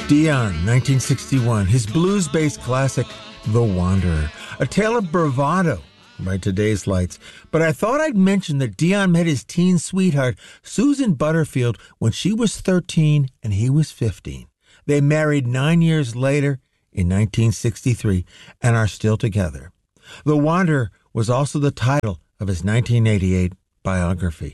Dion, 1961, his blues-based classic, The Wanderer, a tale of bravado by today's lights. But I thought I'd mention that Dion met his teen sweetheart, Susan Butterfield, when she was 13 and he was 15. They married 9 years later in 1963 and are still together. The Wanderer was also the title of his 1988 biography.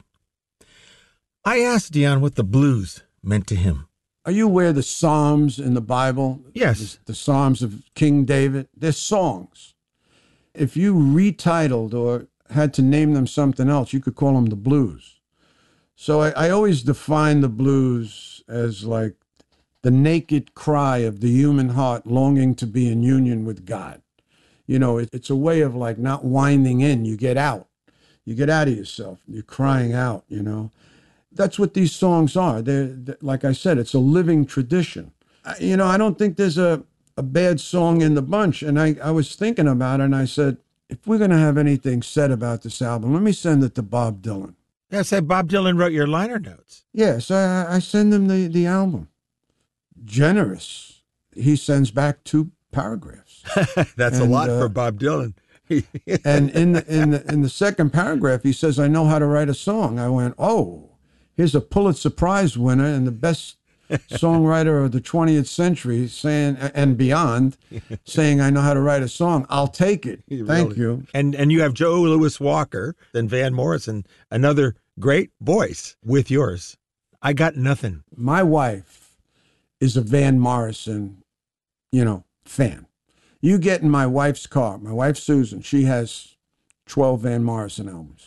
I asked Dion what the blues meant to him. Are you aware of the Psalms in the Bible? Yes. The Psalms of King David? They're songs. If you retitled or had to name them something else, you could call them the blues. So I always define the blues as like the naked cry of the human heart longing to be in union with God. You know, it's a way of like not winding in. You get out. You get out of yourself. You're crying out, you know. That's what these songs are. They're, like I said, it's a living tradition. I don't think there's a bad song in the bunch. And I was thinking about it, and I said, if we're going to have anything said about this album, let me send it to Bob Dylan. Yeah, say Bob Dylan wrote your liner notes. Yes, I send him the album. Generous. He sends back 2 paragraphs. That's a lot for Bob Dylan. And in the second paragraph, he says, I know how to write a song. I went, oh. Here's a Pulitzer Prize winner and the best songwriter of the 20th century saying, and beyond, saying, I know how to write a song. I'll take it. Thank you. And you have Joe Louis Walker and Van Morrison, another great voice with yours. I got nothing. My wife is a Van Morrison, fan. You get in my wife's car, my wife Susan, she has 12 Van Morrison albums.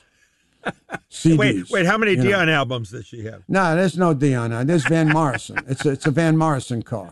CDs, wait, how many Dion albums does she have? No, there's no Dion. There's Van Morrison. It's a Van Morrison car.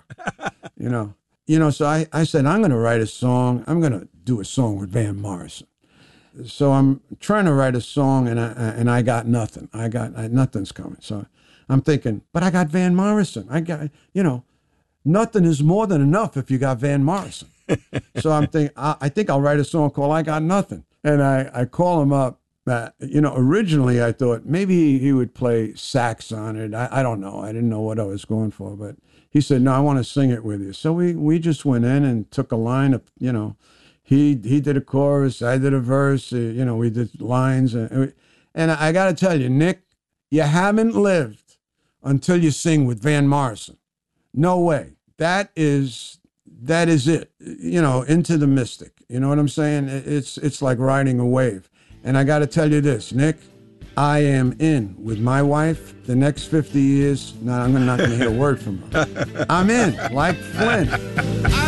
So I said, I'm going to write a song. I'm going to do a song with Van Morrison. So I'm trying to write a song, and I got nothing. Nothing's coming. So I'm thinking, but I got Van Morrison. I got, nothing is more than enough if you got Van Morrison. So I'm thinking, I think I'll write a song called I Got Nothing. And I call him up. Originally I thought maybe he would play sax on it. I don't know. I didn't know what I was going for, but he said, no, I want to sing it with you. So we just went in and took a line of, he did a chorus, I did a verse, we did lines. And I got to tell you, Nick, you haven't lived until you sing with Van Morrison. No way. That is it, into the mystic. You know what I'm saying? It's like riding a wave. And I got to tell you this, Nick, I am in with my wife the next 50 years. No, I'm not going to hear a word from her. I'm in, like Flynn.